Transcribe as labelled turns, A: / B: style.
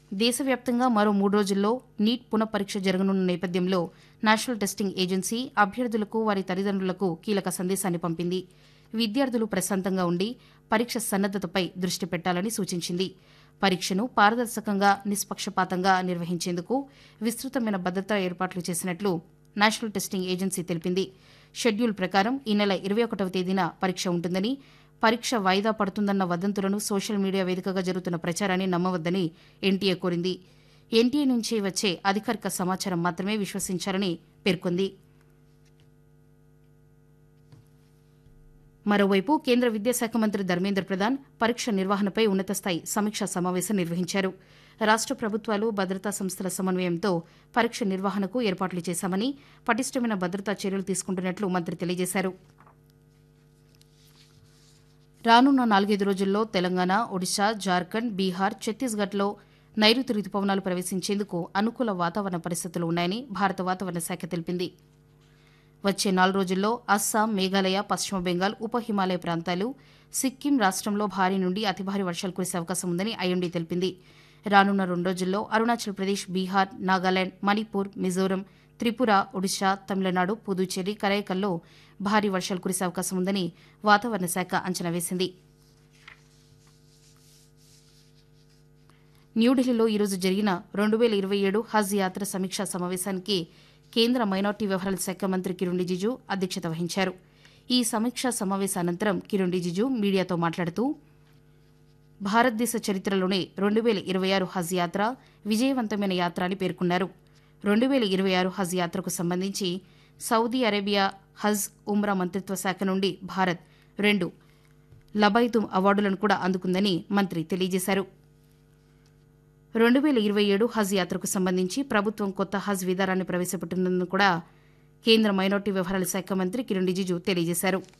A: దేశవ్యాప్తంగా మరో 3 రోజుల్లో నీట్ పునఃపరీక్ష జరగనున్న నేపథ్యంలో నేషనల్ టెస్టింగ్ ఏజెన్సీ అభ్యర్థులకు వారి తల్లిదండ్రులకు కీలక సందేశాన్ని పంపింది. విద్యార్థులు ప్రశాంతంగా ఉండి పరీక్ష సన్నద్దతపై దృష్టి పెట్టాలని సూచించింది. పరీక్షను పారదర్శకంగా, నిష్పక్షపాతంగా నిర్వహించేందుకు విస్తృతమైన భద్రతా ఏర్పాట్లు చేసినట్లు నేషనల్ టెస్టింగ్ ఏజెన్సీ తెలిపింది. షెడ్యూల్ ప్రకారం ఈ నెల 21వ తేదీన పరీక్ష ఉంటుందని, పరీక్ష వాయిదా పడుతుందన్న వదంతులను సోషల్ మీడియా వేదికగా జరుగుతున్న ప్రచారాన్ని నమ్మవద్దని ఎన్టీఏ కోరింది. ఎన్టీఏ నుంచి వచ్చే అధికారిక సమాచారం మాత్రమే విశ్వసించాలని పేర్కొంది. మరోవైపు కేంద్ర విద్యాశాఖ మంత్రి ధర్మేంద్ర ప్రధాన్ పరీక్ష నిర్వహణపై ఉన్నతస్థాయి సమీక్షా సమావేశం నిర్వహించారు. రాష్ట ప్రభుత్వాలు, భద్రతా సంస్థల సమన్వయంతో పరీక్ష నిర్వహణకు ఏర్పాట్లు చేశామని, పటిష్టమైన భద్రతా చర్యలు తీసుకుంటున్నట్లు మంత్రి తెలియజేశారు. రానున్న 4-5 రోజుల్లో తెలంగాణ, ఒడిశా, జార్ఖండ్, బీహార్, ఛత్తీస్గఢ్లో నైరుతి రుతుపవనాలు ప్రవేశించేందుకు అనుకూల వాతావరణ పరిస్థితులు ఉన్నాయని భారత వాతావరణ శాఖ తెలిపింది. వచ్చే 4 రోజుల్లో అస్సాం, మేఘాలయ, పశ్చిమ బెంగాల్, ఉప హిమాలయ ప్రాంతాలు, సిక్కిం రాష్టంలో భారీ నుండి అతి భారీ వర్షాలు కురిసే అవకాశం ఉందని ఐఎండీ తెలిపింది. రానున్న 2 రోజుల్లో అరుణాచల్ ప్రదేశ్, బీహార్, నాగాలాండ్, మణిపూర్, మిజోరం, త్రిపుర, ఒడిశా, తమిళనాడు, పుదుచ్చేరి, కరైకల్లో భారీ వర్షాలు కురిసే అవకాశం ఉందని వాతావరణ శాఖ అంచనా వేసింది. న్యూఢిల్లీలో ఈరోజు జరిగిన 2027 హజ్ యాత్ర సమీక్షా సమావేశానికి కేంద్ర మైనార్టీ వ్యవహారాల శాఖ మంత్రి కిరణ్ రిజిజు అధ్యక్షత వహించారు. ఈ సమీక్షా సమావేశానంతరం కిరణ్ రిజిజు మీడియాతో మాట్లాడుతూ భారతదేశ చరిత్రలోనే 2026 హజ్ యాత్ర విజయవంతమైన యాత్ర అని పేర్కొన్నారు. 2026 హజ్ యాత్రకు సంబంధించి సౌదీ అరేబియా హజ్, ఉమ్రా మంత్రిత్వ శాఖ నుండి భారత్ 2 లబైతుమ్ అవార్డులను కూడా అందుకుందని మంత్రి తెలియజేశారు. 2027 హజ్ యాత్రకు సంబంధించి ప్రభుత్వం కొత్త హజ్ విధానాన్ని ప్రవేశపెట్టనుందని కూడా కేంద్ర మైనార్టీ వ్యవహారాల శాఖ మంత్రి కిరణ్ రిజిజు తెలియజేశారు.